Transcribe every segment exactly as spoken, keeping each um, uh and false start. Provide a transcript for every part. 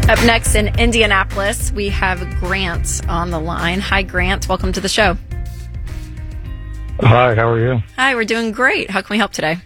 Up next in Indianapolis, we have Grant on the line. Hi, Grant. Welcome to the show. Hi, how are you? Hi, we're doing great. How can we help today?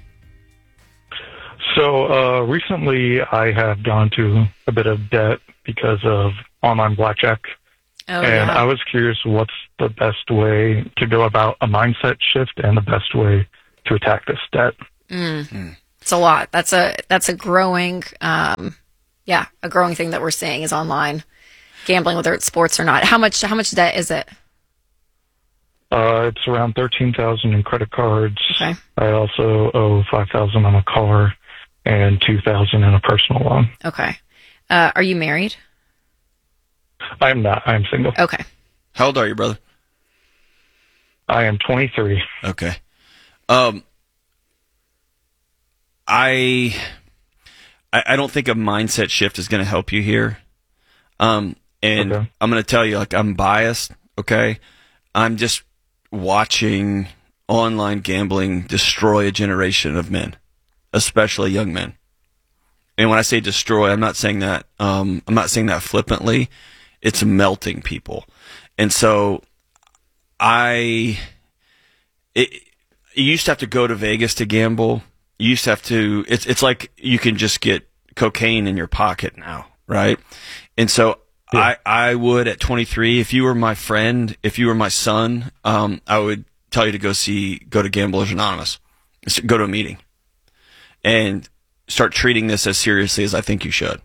So uh, recently I have gone to a bit of debt because of online blackjack. Oh, and yeah. I was curious what's the best way to go about a mindset shift and the best way to attack this debt. Mm. Mm. It's a lot. That's a that's a growing, um, yeah, a growing thing that we're seeing is online gambling, whether it's sports or not. How much how much debt is it? Uh, it's around thirteen thousand in credit cards. Okay. I also owe five thousand on a car and two thousand in a personal loan. Okay. Uh, are you married? I am not. I am single. Okay. How old are you, brother? I am twenty-three. Okay. Um, I, I I don't think a mindset shift is going to help you here. Um, and Okay. I'm going to tell you, like, I'm biased. Okay. I'm just watching online gambling destroy a generation of men, especially young men. And when I say destroy, I'm not saying that. Um, I'm not saying that flippantly. It's melting people, and so I. It, you used to have to go to Vegas to gamble. You used to have to. It's it's like you can just get cocaine in your pocket now, right? And so Yeah. I I would at twenty-three, if you were my friend, if you were my son, um, I would tell you to go see go to Gamblers Anonymous, go to a meeting, and start treating this as seriously as I think you should.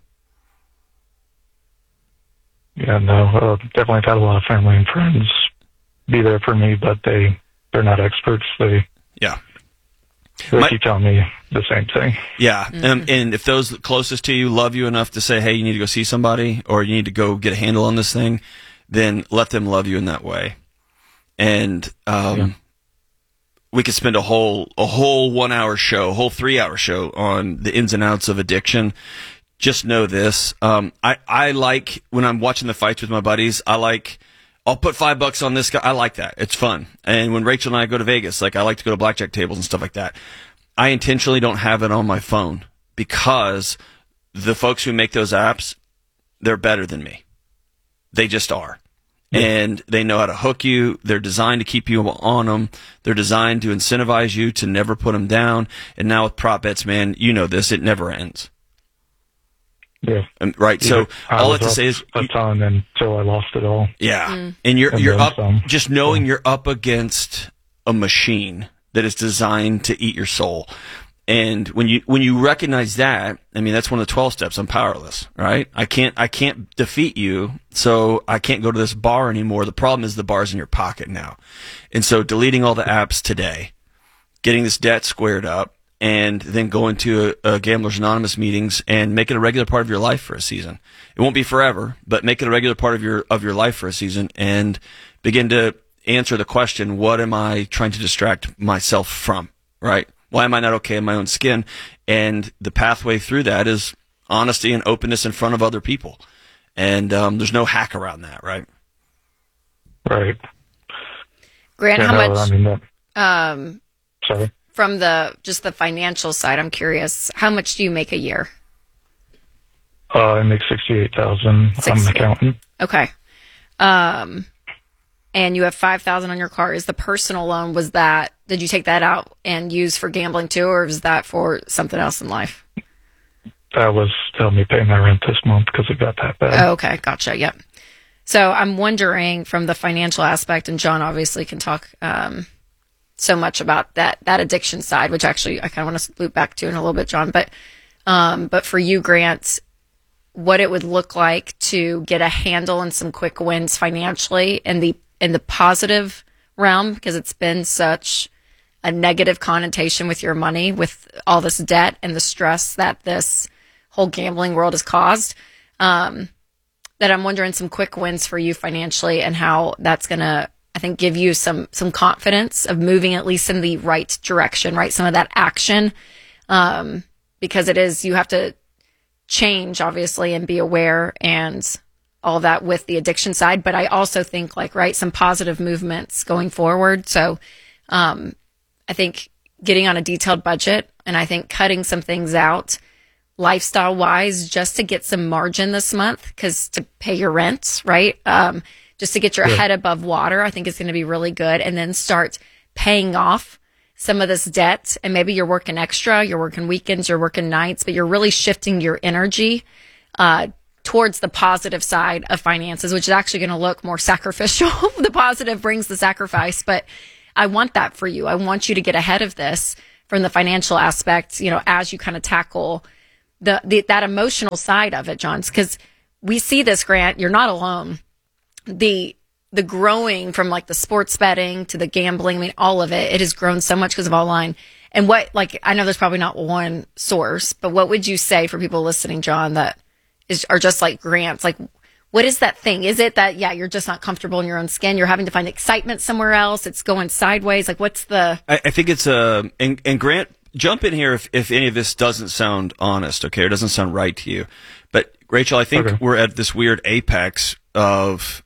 Yeah, no, uh, definitely had a lot of family and friends be there for me, but they, they're not experts. They, Yeah. they My- keep telling me the same thing. Yeah, mm-hmm. and, and if those closest to you love you enough to say, hey, you need to go see somebody, or you need to go get a handle on this thing, then let them love you in that way. And um, Yeah. we could spend a whole a whole one hour show, a whole three hour show on the ins and outs of addiction. Just know this: um, I I like when I'm watching the fights with my buddies. I like. I'll put five bucks on this guy. I like that. It's fun. And when Rachel and I go to Vegas, like I like to go to blackjack tables and stuff like that. I intentionally don't have it on my phone because the folks who make those apps, they're better than me. They just are. Yeah. And they know how to hook you. They're designed to keep you on them. They're designed to incentivize you to never put them down. And now with prop bets, man, you know this. It never ends. Yeah. Um, right. Yeah. So I all I was have to up say is a ton until I lost it all. Yeah. Mm. And you're And you're then up some. just knowing you're up against a machine that is designed to eat your soul. And when you when you recognize that, I mean that's one of the twelve steps. I'm powerless, right? I can't I can't defeat you, so I can't go to this bar anymore. The problem is the bar's in your pocket now. And so deleting all the apps today, getting this debt squared up, and then going to a, a Gamblers Anonymous meetings and make it a regular part of your life for a season. It won't be forever, but make it a regular part of your of your life for a season and begin to answer the question, what am I trying to distract myself from, right? Why am I not okay in my own skin? And the pathway through that is honesty and openness in front of other people. And um, there's no hack around that, right? Right. Grant, Yeah, how no, much I mean, that, um, sorry. from the just the financial side? I'm curious. How much do you make a year? Uh, I make sixty-eight thousand. I'm an accountant. Okay. Um, and you have five thousand on your car. Is the personal loan, was that, did you take that out and use for gambling too, or was that for something else in life? That was to help me pay my rent this month because it got that bad. Oh, okay. Gotcha. Yep. So I'm wondering from the financial aspect, and John obviously can talk um, so much about that that addiction side, which actually I kind of want to loop back to in a little bit, John. But um, but for you, Grant, what it would look like to get a handle and some quick wins financially in the in the positive realm, because it's been such a negative connotation with your money, with all this debt and the stress that this whole gambling world has caused. Um, that I'm wondering some quick wins for you financially and how that's going to, I think, give you some some confidence of moving at least in the right direction, right? Some of that action, um, because it is, you have to change, obviously, and be aware and all that with the addiction side. But I also think, like, right, some positive movements going forward. So um, I think getting on a detailed budget, and I think cutting some things out lifestyle wise, just to get some margin this month, because to pay your rent, right? Um, just to get your Yeah. head above water, I think is going to be really good. And then start paying off some of this debt. And maybe you're working extra, you're working weekends, you're working nights, but you're really shifting your energy, uh, towards the positive side of finances, which is actually going to look more sacrificial. The positive brings the sacrifice, but I want that for you. I want you to get ahead of this from the financial aspect, you know, as you kind of tackle the, the that emotional side of it, John, because we see this, Grant, you're not alone. The the growing from like the sports betting to the gambling, I mean, all of it, it has grown so much because of online. And what, like, I know there's probably not one source, but what would you say for people listening, John, that is are just like Grant's? Like, what is that thing? Is it that, yeah, you're just not comfortable in your own skin? You're having to find excitement somewhere else? It's going sideways? Like, what's the... I, I think it's a, uh, and, and Grant, jump in here if, if any of this doesn't sound honest, okay, or doesn't sound right to you. But Rachel, I think Okay. we're at this weird apex of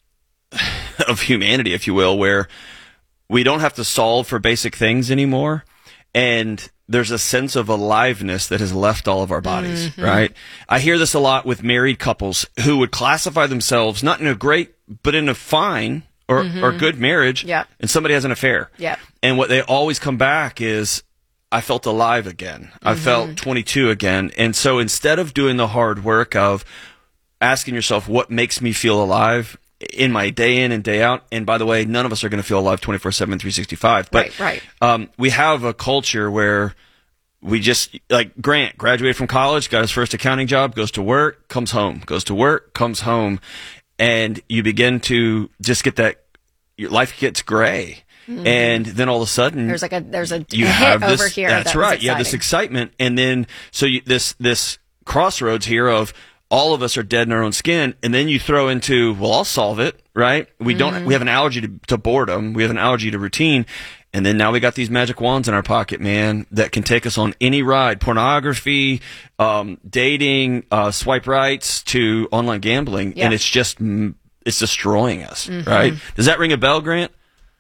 of humanity, if you will, where we don't have to solve for basic things anymore, and there's a sense of aliveness that has left all of our bodies, Mm-hmm. right? I hear this a lot with married couples who would classify themselves not in a great, but in a fine or, or good marriage, Yep. and somebody has an affair. Yep. And what they always come back is, I felt alive again. I felt twenty-two again. And so instead of doing the hard work of asking yourself, what makes me feel alive in my day in and day out? And by the way, none of us are going to feel alive twenty-four seven, three sixty-five. But Right, right. Um, we have a culture where we just, like Grant, graduated from college, got his first accounting job, goes to work, comes home, goes to work, comes home. And you begin to just get that, your life gets gray. And then all of a sudden, There's like a there's a you hit have this, over here. That's that was right. You have this exciting. excitement, and then so you, this this crossroads here of all of us are dead in our own skin, and then you throw into, well, I'll solve it, right? We don't. We have an allergy to, to boredom. We have an allergy to routine, and then now we got these magic wands in our pocket, man, that can take us on any ride: pornography, um, dating, uh, swipe rights, to online gambling, Yeah. and it's just mm, it's destroying us, right? Does that ring a bell, Grant?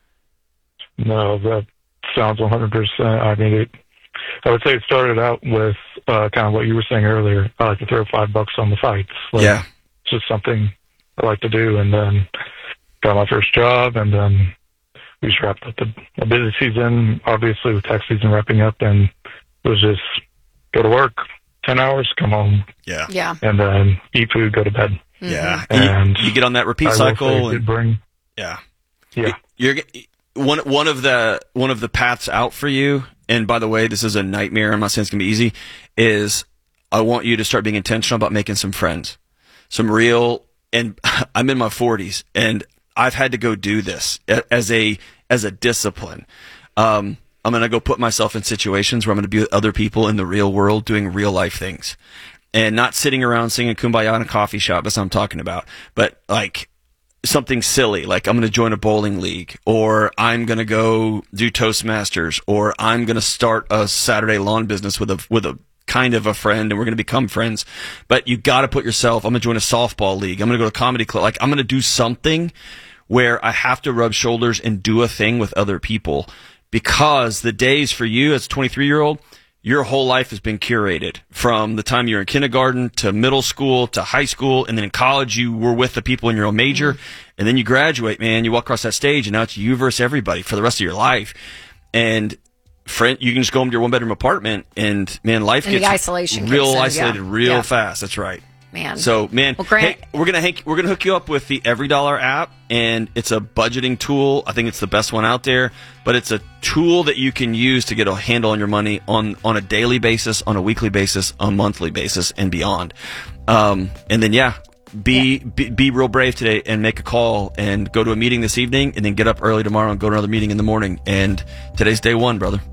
No, that sounds one hundred percent. I mean, it, I would say it started out with uh, kind of what you were saying earlier. I like to throw five bucks on the fights. Like, Yeah. It's just something I like to do. And then got my first job, and then we just wrapped up the, the busy season, obviously with tax season wrapping up, and it was just go to work, ten hours, come home, Yeah. Yeah. and then eat food, go to bed. Yeah. And And you, you get on that repeat I will say cycle, it and did bring, yeah. yeah. You're one one of the one of the paths out for you. And by the way, this is a nightmare. I'm not saying it's gonna be easy. Is I want you to start being intentional about making some friends, some real. And I'm in my forties, and I've had to go do this as a as a discipline. Um, I'm gonna go put myself in situations where I'm gonna be with other people in the real world doing real life things, and not sitting around singing Kumbaya in a coffee shop. That's what I'm talking about. But like something silly, like I'm going to join a bowling league, or I'm going to go do Toastmasters, or I'm going to start a Saturday lawn business with a with a kind of a friend, and we're going to become friends. But you got to put yourself. I'm going to join a softball league. I'm going to go to a comedy club. Like I'm going to do something where I have to rub shoulders and do a thing with other people, because the days for you as a twenty-three year old, your whole life has been curated from the time you're in kindergarten to middle school to high school, and then in college you were with the people in your own major, and then you graduate, man, you walk across that stage, and now it's you versus everybody for the rest of your life. And friend, you can just go home to your one bedroom apartment, and man, life And the gets isolation real kicks in, isolated yeah. real Yeah. fast. That's right. Man. So, man, Well, Grant- hey, we're gonna hank, we're gonna hook you up with the Every Dollar app, and it's a budgeting tool. I think it's the best one out there, but it's a tool that you can use to get a handle on your money on on a daily basis, on a weekly basis, on a monthly basis, and beyond. Um, and then, yeah, be, Yeah. be be real brave today and make a call and go to a meeting this evening, and then get up early tomorrow and go to another meeting in the morning. And today's day one, brother.